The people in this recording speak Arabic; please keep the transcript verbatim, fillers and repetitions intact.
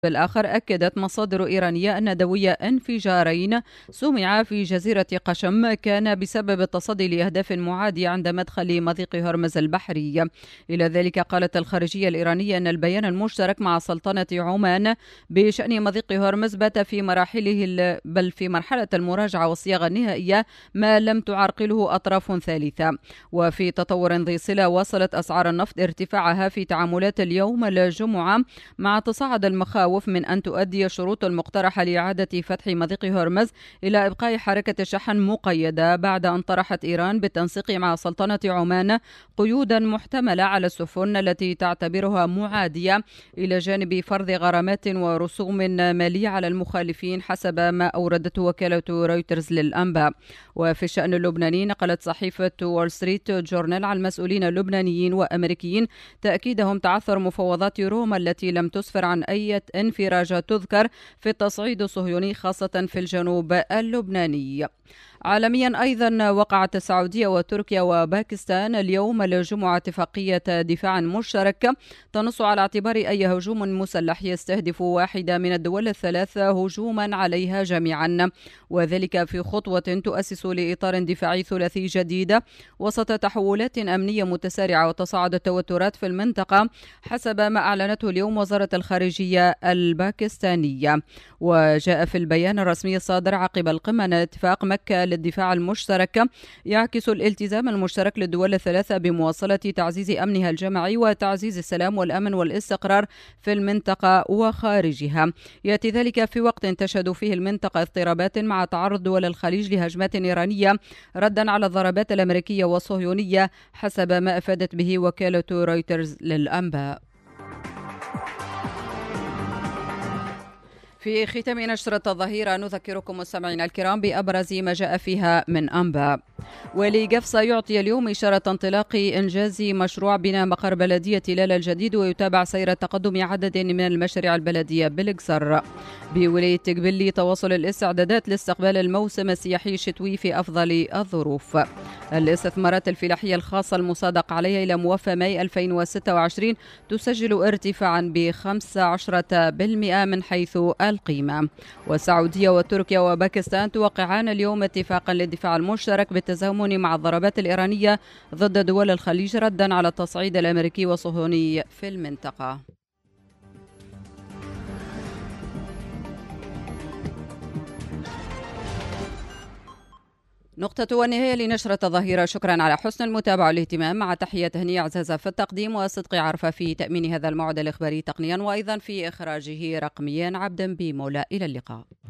بالآخر أكدت مصادر إيرانية أن دوي انفجارين سمع في جزيرة قشم كان بسبب التصدي لأهداف معادية عند مدخل مضيق هرمز البحري. إلى ذلك قالت الخارجية الإيرانية أن البيان المشترك مع سلطنة عمان بشأن مضيق هرمز بات في مراحله بل في مرحلة المراجعة والصياغة النهائية ما لم تعرقله أطراف ثالثة. وفي تطور ذي صلة واصلت أسعار النفط ارتفاعها في تعاملات اليوم الجمعة مع تصاعد المخاوف من أن تؤدي الشروط المقترحة لإعادة فتح مضيق هرمز إلى إبقاء حركة الشحن مقيدة بعد أن طرحت إيران بالتنسيق مع سلطنة عمان قيودا محتملة على السفن التي تعتبرها معادية إلى جانب فرض غرامات ورسوم مالية على المخالفين حسب ما أوردته وكالة رويترز للأنباء. وفي الشأن اللبناني نقلت صحيفة وول ستريت جورنال عن المسؤولين اللبنانيين وأمريكيين تأكيدهم تعثر مفاوضات روما التي لم تسفر عن أي انفراجات تذكر في التصعيد الصهيوني خاصة في الجنوب اللبناني. عالميا أيضا وقعت السعودية وتركيا وباكستان اليوم الجمعة اتفاقية دفاع مشترك تنص على اعتبار أي هجوم مسلح يستهدف واحدة من الدول الثلاثة هجوما عليها جميعا، وذلك في خطوة تؤسس لإطار دفاعي ثلاثي جديد وسط تحولات أمنية متسارعة وتصاعد التوترات في المنطقة حسب ما أعلنته اليوم وزارة الخارجية الباكستانية. وجاء في البيان الرسمي الصادر عقب القمة أن اتفاق مكة للدفاع المشترك يعكس الالتزام المشترك للدول الثلاثة بمواصلة تعزيز أمنها الجماعي وتعزيز السلام والأمن والاستقرار في المنطقة وخارجها. يأتي ذلك في وقت تشهد فيه المنطقة اضطرابات مع تعرض دول الخليج لهجمات إيرانية ردا على الضربات الأمريكية والصهيونية حسب ما أفادت به وكالة رويترز للأنباء. في ختام نشرة الظهيرة نذكركم مستمعينا الكرام بأبرز ما جاء فيها من أنباء. ولي قفصة يعطي اليوم إشارة انطلاق إنجاز مشروع بناء مقر بلدية تلال الجديد ويتابع سير تقدم عدد من المشاريع البلدية بالقصر. بولاية تقبلي تواصل الاستعدادات لاستقبال الموسم السياحي الشتوي في أفضل الظروف. الاستثمارات الفلاحية الخاصة المصادق عليها إلى موافى ماي ألفين وستة وعشرين تسجل ارتفاعا ب خمسة عشر بالمئة من حيث القيمة. والسعودية وتركيا وباكستان توقعان اليوم اتفاقا للدفاع المشترك بالتزامن مع الضربات الإيرانية ضد دول الخليج ردا على التصعيد الأمريكي والصهيوني في المنطقة. نقطة والنهاية لنشرة الظهيرة. شكرا على حسن المتابعة والاهتمام، مع تحية هنية عزازة في التقديم وصدقي عرفة في تأمين هذا الموعد الإخباري تقنيا وأيضا في إخراجه رقميا. عبدا بمولى، إلى اللقاء.